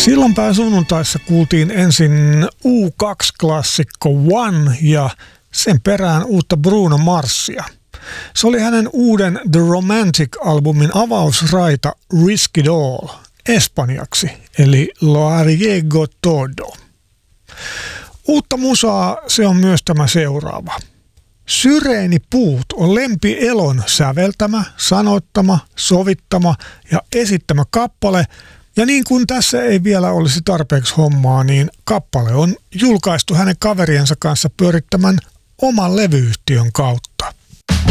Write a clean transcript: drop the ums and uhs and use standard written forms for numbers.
Sillanpää sunnuntaissa kuultiin ensin U2-klassikko One ja sen perään uutta Bruno Marsia. Se oli hänen uuden The Romantic-albumin avausraita Risk It All espanjaksi, eli Lo arriesgo todo. Uutta musaa se on myös tämä seuraava. Syreenipuut on Lempi Elon säveltämä, sanoittama, sovittama ja esittämä kappale. Ja niin kuin tässä ei vielä olisi tarpeeksi hommaa, niin kappale on julkaistu hänen kaveriensa kanssa pyörittämän oman levyyhtiön kautta.